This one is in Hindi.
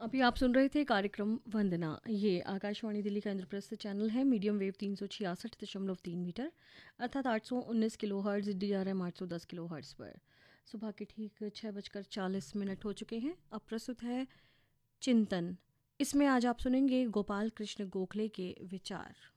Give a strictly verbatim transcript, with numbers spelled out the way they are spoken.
अभी आप सुन रहे थे कार्यक्रम वंदना। ये आकाशवाणी दिल्ली का इंद्रप्रस्थ चैनल है। मीडियम वेव तीन सौ छियासठ दशमलव तीन मीटर अर्थात आठ सौ उन्नीस kilo hertz, D R M आठ सौ दस किलो हर्ट्ज पर। सुबह के ठीक छः बजकर चालीस मिनट हो चुके हैं। अब प्रस्तुत है चिंतन। इसमें आज आप सुनेंगे गोपाल कृष्ण गोखले के विचार।